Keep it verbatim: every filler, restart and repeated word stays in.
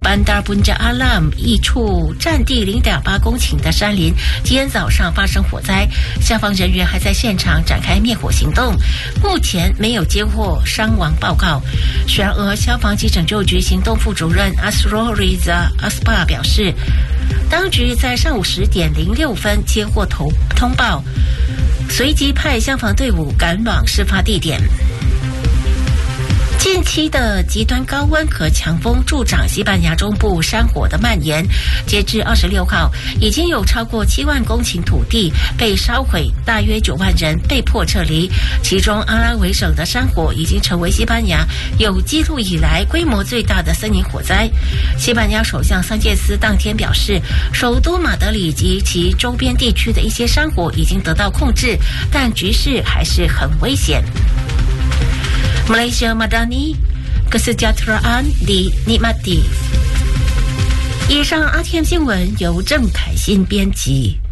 班达尔本加阿拉姆一处占地 零点八公顷的山林，今天早上发生火灾，消防人员还在现场展开灭火行动，目前没有接获伤亡报告。然而，消防及拯救局行动副主任 Asroriza Aspa 表示，当局在上午十点零六分接获通通报，随即派消防队伍赶往事发地点。近期的极端高温和强风助长西班牙中部山火的蔓延，截至二十六号，已经有超过七万公顷土地被烧毁，大约九万人被迫撤离。其中，阿拉维省的山火已经成为西班牙有记录以来规模最大的森林火灾。西班牙首相桑切斯当天表示，首都马德里及其周边地区的一些山火已经得到控制，但局势还是很危险。Malaysia Madani Kesejahteraan dinikmati。以上 R T M 新闻由郑凯欣编辑。